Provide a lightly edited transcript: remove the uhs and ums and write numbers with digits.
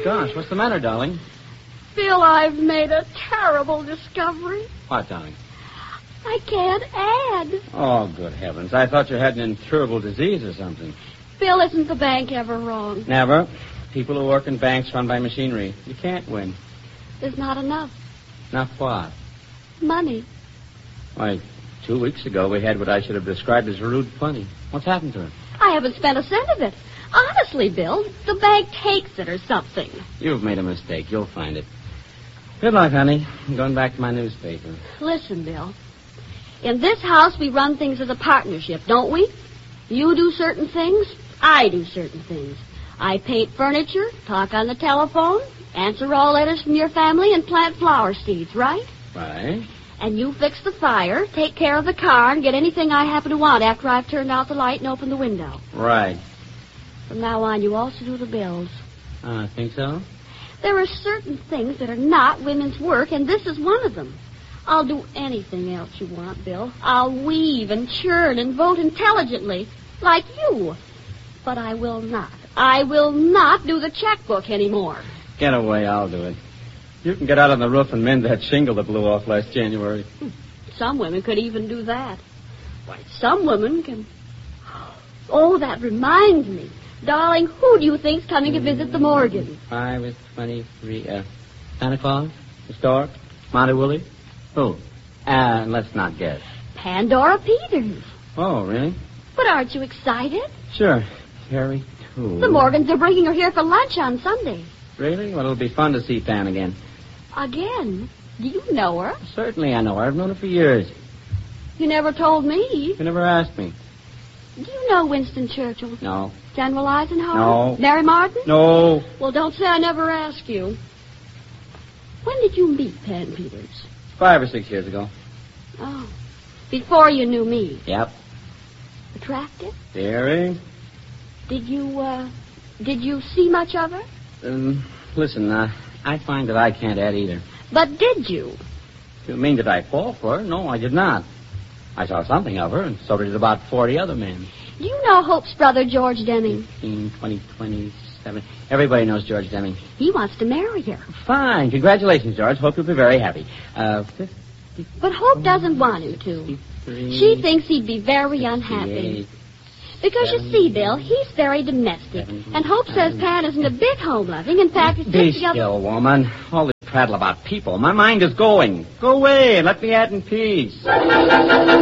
Gosh, what's the matter, darling? Bill, I've made a terrible discovery. What, darling? I can't add. Oh, good heavens. I thought you had an incurable disease or something. Bill, isn't the bank ever wrong? Never. People who work in banks run by machinery. You can't win. There's not enough. Enough what? Money. Why, 2 weeks ago we had what I should have described as rude plenty. What's happened to it? I haven't spent a cent of it. Honestly, Bill, the bank takes it or something. You've made a mistake. You'll find it. Good luck, honey. I'm going back to my newspaper. Listen, Bill. In this house, we run things as a partnership, don't we? You do certain things, I do certain things. I paint furniture, talk on the telephone, answer all letters from your family, and plant flower seeds, right? Right. And you fix the fire, take care of the car, and get anything I happen to want after I've turned out the light and opened the window. Right. From now on, you also do the bills. I think so. There are certain things that are not women's work, and this is one of them. I'll do anything else you want, Bill. I'll weave and churn and vote intelligently, like you. But I will not do the checkbook anymore. Get away, I'll do it. You can get out on the roof and mend that shingle that blew off last January. Some women could even do that. Why, some women can... Oh, that reminds me. Darling, who do you think's coming to visit the Morgans? 5 is 23. Santa Claus? The Stork? Monty Woolley? Who? Let's not guess. Pandora Peters. Oh, really? But aren't you excited? Sure. Carrie, too. The Morgans are bringing her here for lunch on Sunday. Really? Well, it'll be fun to see Pan again. Again? Do you know her? Certainly I know her. I've known her for years. You never told me. You never asked me. Do you know Winston Churchill? No. General Eisenhower? No. Mary Martin? No. Well, don't say I never asked you. When did you meet Pan Peters? 5 or 6 years ago. Oh. Before you knew me. Yep. Attractive? Very. Did you see much of her? Listen, I find that I can't add either. But did you? You mean did I fall for her? No, I did not. I saw something of her, and so did about 40 other men. Do you know Hope's brother, George Deming? 15, 20, 27. Everybody knows George Deming. He wants to marry her. Fine. Congratulations, George. Hope you'll be very happy. 50, but Hope doesn't want him to. 53, She thinks he'd be very unhappy. Because you see, Bill, he's very domestic. 70, And Hope says Pan isn't a bit home-loving. In fact, it's Be just the other... still, woman. All this prattle about people. My mind is going. Go away and let me add in peace.